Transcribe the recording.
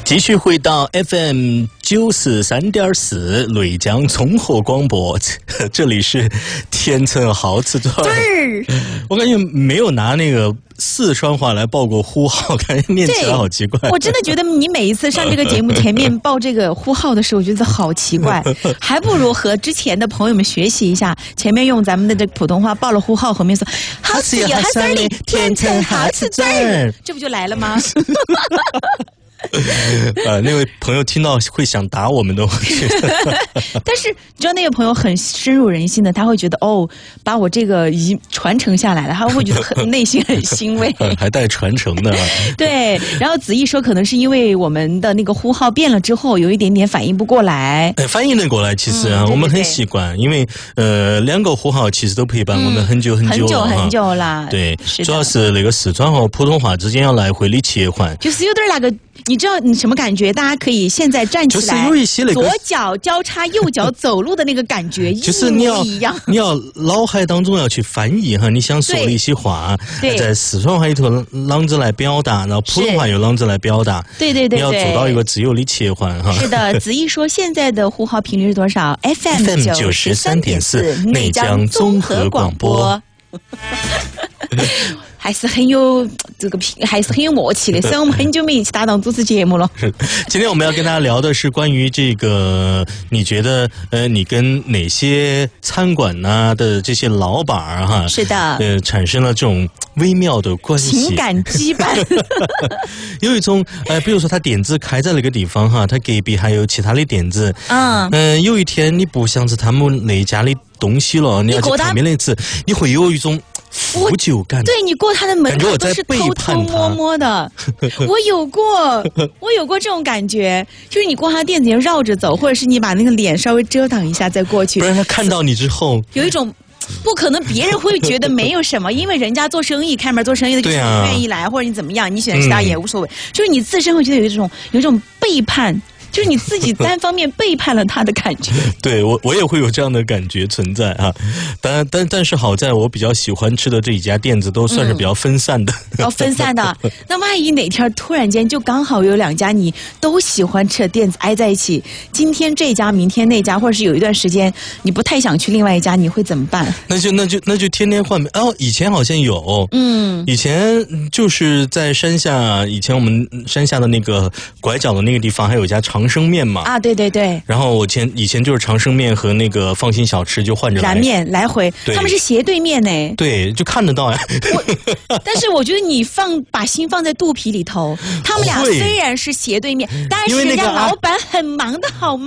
继续回到 FM 93.4衢江综合广播，这里是天成好吃段。我感觉没有拿那个四川话来报过呼号，感觉念起来好奇怪。 我真的觉得你每一次上这个节目前面报这个呼号的时候，我觉得好奇怪，还不如和之前的朋友们学习一下，前面用咱们的这普通话报了呼号，后面说好吃有好吃的天成好吃段，这不就来了吗？ 那位朋友听到会想打我们的， 但是你知道那位朋友很深入人心的，他会觉得哦，把我这个遗传承下来了，他会觉得很内心很欣慰， 还带传承的。 对，然后子毅说，可能是因为我们的那个呼号变了之后，有一点点反应不过来。 反应得过来，其实啊，我们很习惯，因为两个呼号其实都陪伴我们很久很久了， 很久了。 对，主要是那个四川和普通话之间要来回的切换， 就是有点那个。你知道你什么感觉？大家可以现在站起来， 就是有一些那个左脚交叉右脚走路的那个感觉， 就是你要脑海当中要去翻译哈，你想说的一些话，在四川话里头啷子来表达，然后普通话又啷子来表达， 对， 你要做到一个自由的切换哈。 是的，子毅说现在的呼号频率是多少 ？FM 93.4内江综合广播。还是很有这个还是很有默契的，虽然我们很久没一起搭档主持节目了。 今天我们要跟大家聊的是关于这个，你觉得你跟哪些餐馆呢的这些老板哈， 是的， 产生了这种微妙的关系， 情感羁绊。 有一种比如说他店子开在那个地方哈，他隔壁还有其他的店子，有一天你不想吃他们那家的东西了，你要去旁边那次，你会有一种负疚感。 对，你过他的门口都是偷偷摸摸的。我有过这种感觉，就是你过他店子绕着走，或者是你把那个脸稍微遮挡一下再过去， 不然他看到你之后有一种不可能，别人会觉得没有什么，因为人家做生意开门做生意的就是不愿意来，或者你怎么样，你选其他也无所谓，就是你自身会觉得有一种背叛。就是你自己单方面背叛了他的感觉。 对，我也会有这样的感觉存在啊。但是好在我比较喜欢吃的这几家店子都算是比较分散的。 分散的。那万一哪天突然间就刚好有两家你都喜欢吃的店子挨在一起，今天这家明天那家，或者是有一段时间你不太想去另外一家，你会怎么办？ 那就天天换。以前好像有，以前就是在山下，以前我们山下的那个拐角的那个地方还有一家长生面嘛， 啊，对。 然后以前就是长生面和那个放心小吃就换着来燃面来回，他们是斜对面呢。 对，就看得到呀。 但是我觉得你把心放在肚皮里头，他们俩虽然是斜对面，但是人家老板很忙的好吗？